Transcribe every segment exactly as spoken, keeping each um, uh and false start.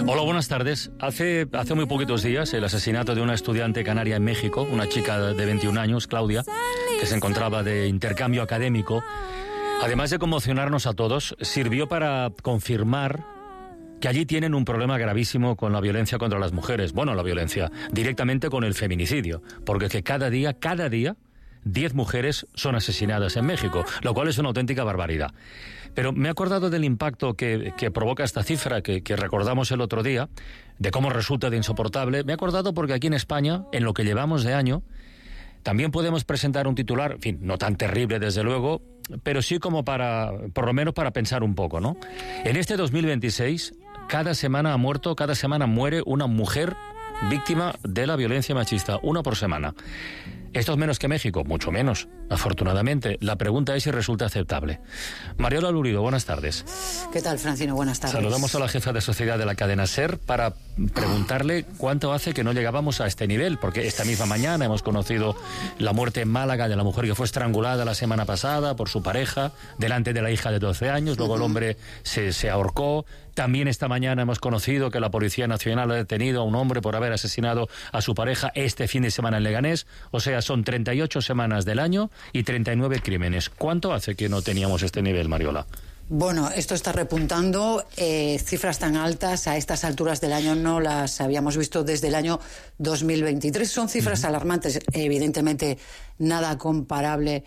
Hola, buenas tardes. Hace, hace muy poquitos días el asesinato de una estudiante canaria en México, una chica de veintiún años, Claudia, que se encontraba de intercambio académico, además de conmocionarnos a todos, sirvió para confirmar que allí tienen un problema gravísimo con la violencia contra las mujeres. Bueno, la violencia, directamente con el feminicidio, porque que cada día, cada día, diez mujeres son asesinadas en México, lo cual es una auténtica barbaridad. Pero me he acordado del impacto que, que provoca esta cifra que, que recordamos el otro día, de cómo resulta de insoportable. Me he acordado porque aquí en España, en lo que llevamos de año, también podemos presentar un titular, en fin, no tan terrible desde luego, pero sí como para, por lo menos para pensar un poco, ¿no? En este dos mil veintiséis, cada semana ha muerto, cada semana muere una mujer víctima de la violencia machista, una por semana. ¿Esto es menos que México? Mucho menos, afortunadamente. La pregunta es si resulta aceptable. Mariola Lurido, buenas tardes. ¿Qué tal, Francino? Buenas tardes. Saludamos a la jefa de sociedad de la cadena SER para preguntarle cuánto hace que no llegábamos a este nivel, porque esta misma mañana hemos conocido la muerte en Málaga de la mujer que fue estrangulada la semana pasada por su pareja, delante de la hija de doce años, luego el hombre se, se ahorcó. También esta mañana hemos conocido que la Policía Nacional ha detenido a un hombre por haber asesinado a su pareja este fin de semana en Leganés. O sea, son treinta y ocho semanas del año y treinta y nueve crímenes. ¿Cuánto hace que no teníamos este nivel, Mariola? Bueno, esto está repuntando. Eh, cifras tan altas a estas alturas del año no las habíamos visto desde el año dos mil veintitrés. Son cifras uh-huh. alarmantes, evidentemente nada comparable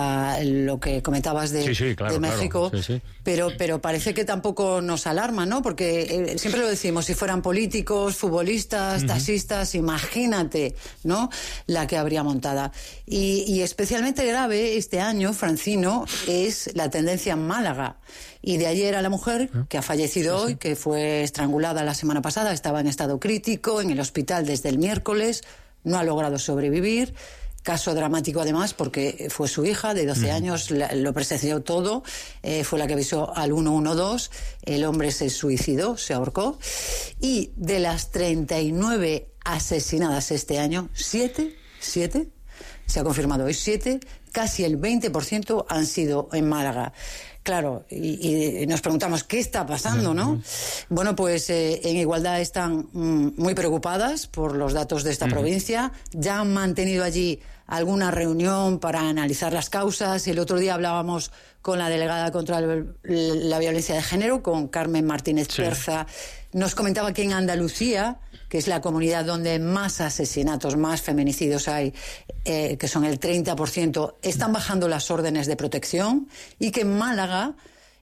a lo que comentabas de, sí, sí, claro, de México, claro. Sí, sí. Pero, pero parece que tampoco nos alarma, ¿no? Porque eh, siempre lo decimos, si fueran políticos, futbolistas, uh-huh. taxistas, imagínate, ¿no?, la que habría montada. Y, y especialmente grave este año, Francino, es la tendencia en Málaga. Y de ayer a la mujer que ha fallecido sí, sí. hoy, que fue estrangulada la semana pasada, estaba en estado crítico, en el hospital desde el miércoles, no ha logrado sobrevivir. Caso dramático además porque fue su hija de doce años, la, lo presenció todo, eh, fue la que avisó al uno uno dos, el hombre se suicidó, se ahorcó, y de las treinta y nueve asesinadas este año, siete, siete, se ha confirmado hoy, siete, casi el veinte por ciento han sido en Málaga. Claro, y, y nos preguntamos, ¿qué está pasando, no? Uh-huh. Bueno, pues eh, en Igualdad están mm, muy preocupadas por los datos de esta uh-huh. provincia. Ya han mantenido allí alguna reunión para analizar las causas. El otro día hablábamos con la delegada contra el, la violencia de género, con Carmen Martínez sí. Perza. Nos comentaba que en Andalucía, que es la comunidad donde más asesinatos, más feminicidios hay, eh, que son el treinta por ciento, están bajando las órdenes de protección, y que en Málaga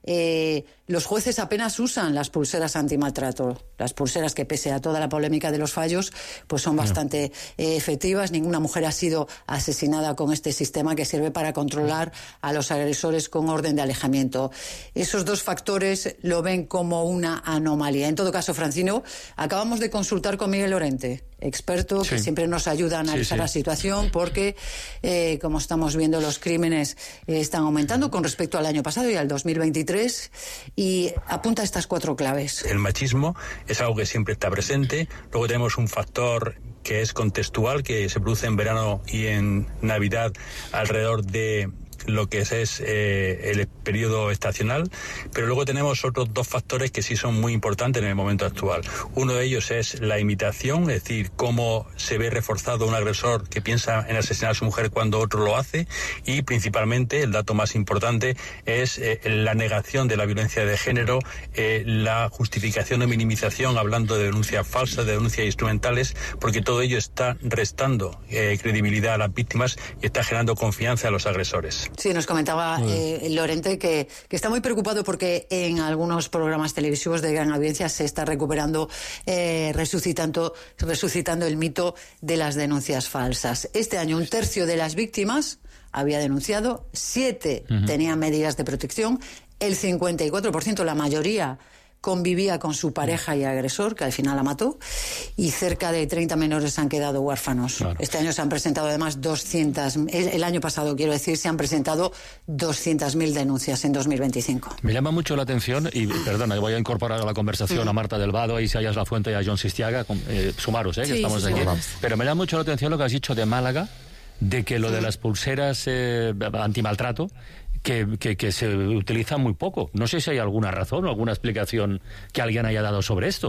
eh, los jueces apenas usan las pulseras antimaltrato. Las pulseras que, pese a toda la polémica de los fallos, pues son bastante eh, efectivas. Ninguna mujer ha sido asesinada con este sistema que sirve para controlar a los agresores con orden de alejamiento. Esos dos factores lo ven como una anomalía. En todo caso, Francino, acabamos de consultar con Miguel Lorente, experto sí. que siempre nos ayuda a analizar sí, sí. la situación, porque, eh, como estamos viendo, los crímenes eh, están aumentando con respecto al año pasado y al dos mil veintitrés, y apunta estas cuatro claves. El machismo es algo que siempre está presente. Luego tenemos un factor que es contextual, que se produce en verano y en Navidad alrededor de lo que es, es eh, el periodo estacional, pero luego tenemos otros dos factores que sí son muy importantes en el momento actual. Uno de ellos es la imitación, es decir, cómo se ve reforzado un agresor que piensa en asesinar a su mujer cuando otro lo hace, y principalmente, el dato más importante, es eh, la negación de la violencia de género, eh, la justificación o minimización, hablando de denuncias falsas, de denuncias instrumentales, porque todo ello está restando eh, credibilidad a las víctimas y está generando confianza a los agresores. Sí, nos comentaba eh, Lorente que, que está muy preocupado porque en algunos programas televisivos de gran audiencia se está recuperando, eh, resucitando, resucitando el mito de las denuncias falsas. Este año un tercio de las víctimas había denunciado, siete uh-huh. tenían medidas de protección, el cincuenta y cuatro por ciento, la mayoría, convivía con su pareja y agresor, que al final la mató, y cerca de treinta menores han quedado huérfanos. Claro. Este año se han presentado además doscientas, el, el año pasado quiero decir, se han presentado doscientas mil denuncias en dos mil veinticinco. Me llama mucho la atención, y perdona, voy a incorporar a la conversación mm. a Marta del Vado, a Isaías Lafuente y a John Sistiaga, eh, sumaros, eh, que sí, estamos sí, aquí. Sí. Pero me llama mucho la atención lo que has dicho de Málaga, de que lo de las pulseras eh, antimaltrato, Que, que, que se utiliza muy poco. No sé si hay alguna razón o alguna explicación que alguien haya dado sobre esto,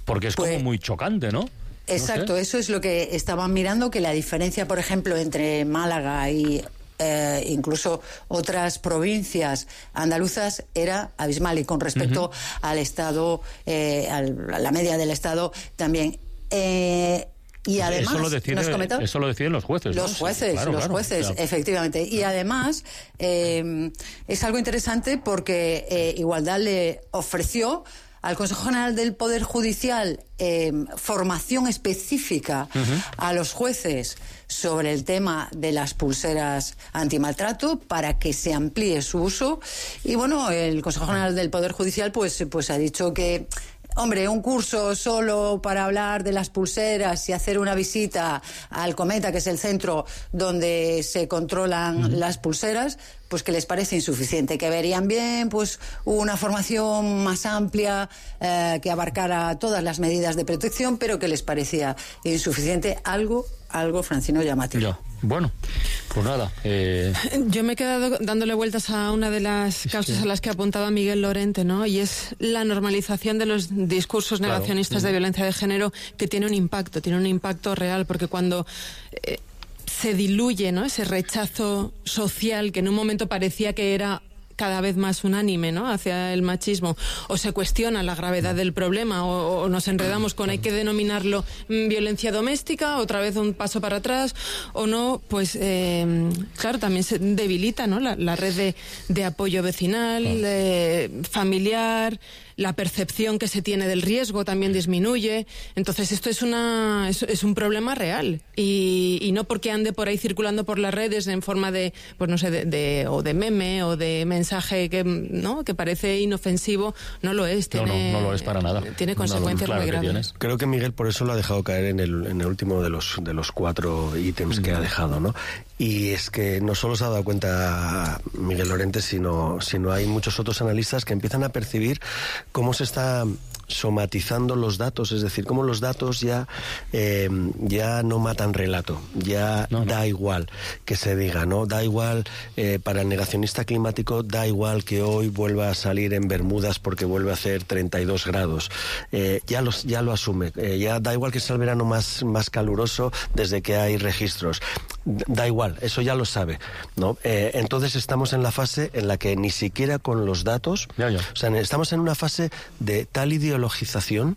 Porque es pues, como muy chocante, ¿no? Exacto, no sé. Eso es lo que estaban mirando, que la diferencia, por ejemplo, entre Málaga y eh, incluso otras provincias andaluzas era abismal, y con respecto uh-huh. al Estado, eh, al, a la media del Estado también. Eh, Y además, eso lo deciden, eso lo deciden los jueces. Los ¿no? jueces, sí, claro, los claro, jueces, claro. efectivamente. Y además, eh, es algo interesante porque eh, Igualdad le ofreció al Consejo General del Poder Judicial eh, formación específica uh-huh. a los jueces sobre el tema de las pulseras antimaltrato para que se amplíe su uso. Y bueno, el Consejo General del Poder Judicial pues, pues ha dicho que hombre, un curso solo para hablar de las pulseras y hacer una visita al Cometa, que es el centro donde se controlan uh-huh. las pulseras, pues que les parece insuficiente, que verían bien pues una formación más amplia eh, que abarcara todas las medidas de protección, pero que les parecía insuficiente. Algo, algo, Francino, llamativo. Ya. Bueno, pues nada. Eh... Yo me he quedado dándole vueltas a una de las causas sí. a las que apuntaba Miguel Lorente, ¿no? Y es la normalización de los discursos claro. negacionistas sí. de violencia de género, que tiene un impacto, tiene un impacto real, porque cuando eh, se diluye, ¿no?, ese rechazo social que en un momento parecía que era cada vez más unánime, ¿no?, hacia el machismo, o se cuestiona la gravedad del problema, o, o nos enredamos con hay que denominarlo mm, violencia doméstica, otra vez un paso para atrás, o no, pues eh, claro, también se debilita, ¿no?, la, la red de, de apoyo vecinal, eh, familiar. La percepción que se tiene del riesgo también disminuye. Entonces esto es una es, es un problema real, y, y no porque ande por ahí circulando por las redes en forma de, pues no sé, de, de o de meme o de mensaje que no que parece inofensivo, no lo es. Tiene, no, no, no lo es para nada. Tiene consecuencias no, claro muy graves. Creo que Miguel por eso lo ha dejado caer en el, en el último de los de los cuatro ítems mm. que ha dejado, ¿no? Y es que no solo se ha dado cuenta Miguel Lorente, sino, sino hay muchos otros analistas que empiezan a percibir cómo se está somatizando los datos, es decir, cómo los datos ya eh, ya no matan relato, ya no, no. da igual que se diga, ¿no? Da igual, eh, para el negacionista climático, da igual que hoy vuelva a salir en Bermudas porque vuelve a hacer treinta y dos grados. Eh, ya, los, ya lo asume. Eh, ya da igual que sea el verano más, más caluroso desde que hay registros. Da igual, eso ya lo sabe, ¿no? Eh, entonces estamos en la fase en la que ni siquiera con los datos, ya, ya. o sea, estamos en una fase de tal ideologización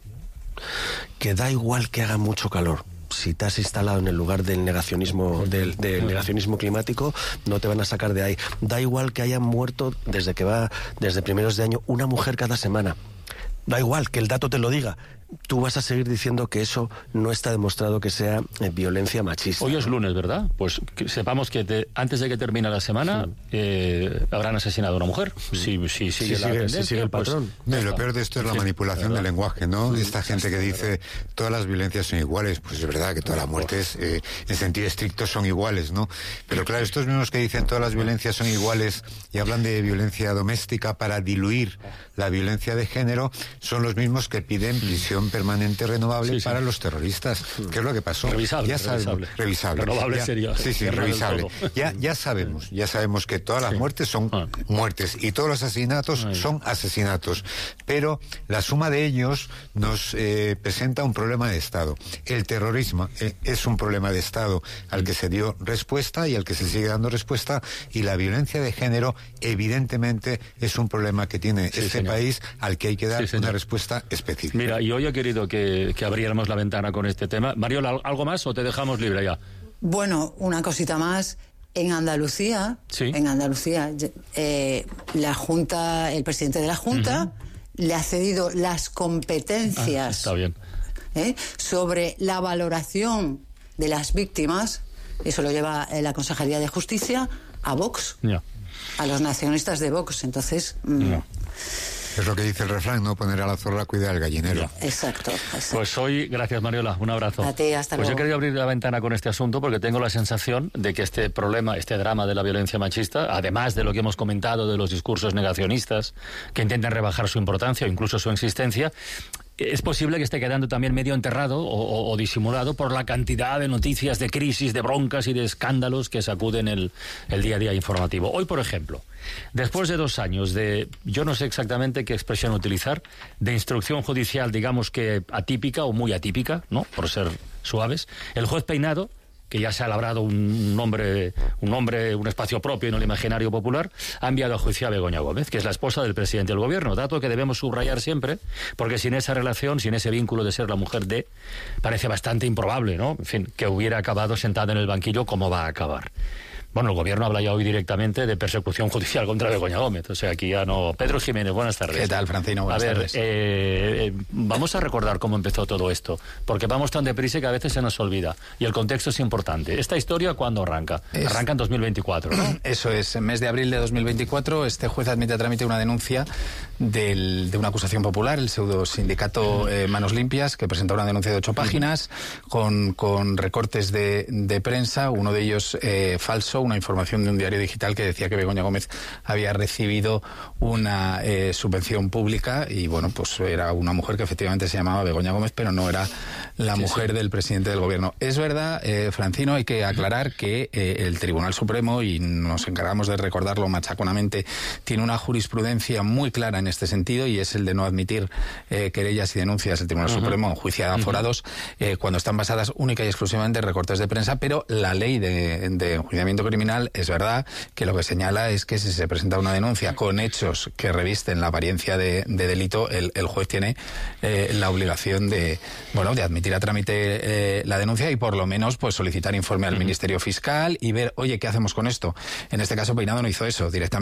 que da igual que haga mucho calor. Si te has instalado en el lugar del negacionismo del, del negacionismo climático, no te van a sacar de ahí. Da igual que hayan muerto desde que va desde primeros de año una mujer cada semana. Da igual que el dato te lo diga. Tú vas a seguir diciendo que eso no está demostrado que sea eh, violencia machista. Hoy es lunes, ¿verdad? Pues que sepamos que te, antes de que termine la semana sí. eh, habrán asesinado a una mujer. Sí. Si, si, si, sigue, si, la sigue, si sigue el patrón. Pues, no, y lo peor de esto es la sí, manipulación del lenguaje, ¿no? Sí, Esta gente que dice todas las violencias son iguales, pues es verdad que todas las muertes eh, en sentido estricto son iguales, ¿no? Pero claro, estos mismos que dicen todas las violencias son iguales y hablan de violencia doméstica para diluir la violencia de género, son los mismos que piden prisión permanente renovable sí, sí. para los terroristas. ¿Qué es lo que pasó? Revisable, ya sabemos, revisable. revisable. Renovable ya, sería. Sí, sí, revisable. Ya, ya sabemos, ya sabemos que todas las sí. muertes son ah. muertes y todos los asesinatos Ay. son asesinatos. Pero la suma de ellos nos eh, presenta un problema de Estado. El terrorismo eh, es un problema de Estado al que se dio respuesta y al que se sigue dando respuesta, y la violencia de género evidentemente es un problema que tiene sí, este señor. país al que hay que dar sí, una respuesta específica. Mira, y hoy he querido que Que, abriéramos la ventana con este tema. Mariola, ¿algo más o te dejamos libre ya? Bueno, una cosita más. En Andalucía, ¿Sí? en Andalucía, eh, la Junta, el presidente de la Junta uh-huh. le ha cedido las competencias ah, está bien. ¿eh? sobre la valoración de las víctimas. Eso lo lleva la Consejería de Justicia a Vox, yeah. a los nacionalistas de Vox. Entonces... Mmm, yeah. Es lo que dice el refrán, ¿no? Poner a la zorra a cuidar al gallinero. Exacto, exacto. Pues hoy, gracias Mariola, un abrazo. A ti, hasta pues luego. Yo quería abrir la ventana con este asunto porque tengo la sensación de que este problema, este drama de la violencia machista, además de lo que hemos comentado de los discursos negacionistas que intentan rebajar su importancia o incluso su existencia, es posible que esté quedando también medio enterrado o, o, o disimulado por la cantidad de noticias, de crisis, de broncas y de escándalos que sacuden el, el día a día informativo. Hoy, por ejemplo, después de dos años de, yo no sé exactamente qué expresión utilizar, de instrucción judicial, digamos que atípica o muy atípica, ¿no?, por ser suaves, el juez Peinado, que ya se ha labrado un nombre, un nombre, un espacio propio en el imaginario popular, ha enviado a juicio a Begoña Gómez, que es la esposa del presidente del gobierno, dato que debemos subrayar siempre, porque sin esa relación, sin ese vínculo de ser la mujer de, parece bastante improbable, ¿no?, en fin, que hubiera acabado sentada en el banquillo como va a acabar. Bueno, el gobierno habla ya hoy directamente de persecución judicial contra Begoña Gómez. O sea, aquí ya no... Pedro Jiménez, buenas tardes. ¿Qué tal, Francino? Buenas a ver, tardes. Eh, vamos a recordar cómo empezó todo esto, porque vamos tan deprisa que a veces se nos olvida. Y el contexto es importante. ¿Esta historia cuándo arranca? Es... Arranca en dos mil veinticuatro, ¿no? Eso es. En mes de abril de dos mil veinticuatro, este juez admite a trámite una denuncia del, de una acusación popular, el pseudo sindicato eh, Manos Limpias, que presenta una denuncia de ocho páginas con, con recortes de, de prensa, uno de ellos eh, falso, una información de un diario digital que decía que Begoña Gómez había recibido una eh, subvención pública y, bueno, pues era una mujer que efectivamente se llamaba Begoña Gómez, pero no era la sí, mujer sí. del presidente del gobierno. Es verdad, eh, Francino, hay que aclarar que eh, el Tribunal Supremo, y nos encargamos de recordarlo machaconamente, tiene una jurisprudencia muy clara en este sentido, y es el de no admitir eh, querellas y denuncias del Tribunal uh-huh. Supremo en juicio de aforados uh-huh. eh, cuando están basadas única y exclusivamente en recortes de prensa, pero la ley de, de enjuiciamiento criminal es verdad que lo que señala es que si se presenta una denuncia con hechos que revisten la apariencia de, de delito, el, el juez tiene eh, la obligación de, bueno, de admitir a trámite eh, la denuncia y por lo menos pues solicitar informe al uh-huh. Ministerio Fiscal y ver, oye, ¿qué hacemos con esto? En este caso Peinado no hizo eso, directamente